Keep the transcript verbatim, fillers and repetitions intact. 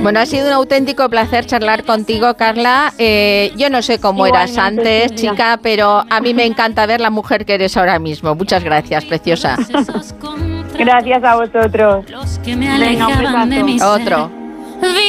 Bueno, ha sido un auténtico placer charlar contigo, Carla. Eh, yo no sé cómo Igualmente, eras antes, Silvia. chica, pero a mí me encanta ver la mujer que eres ahora mismo. Muchas gracias, preciosa. Gracias a vosotros. Venga, un besazo. Otro.